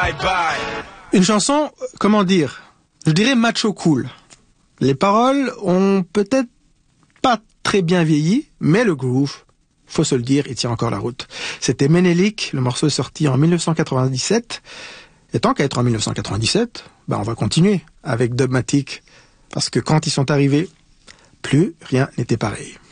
bye bye. Une chanson, comment dire, je dirais macho cool. Les paroles ont peut-être pas très bien vieilli, mais le groove, faut se le dire, il tient encore la route. C'était Ménélique, le morceau est sorti en 1997. Et tant qu'à être en 1997, on va continuer avec Dubmatique. Parce que quand ils sont arrivés, plus rien n'était pareil.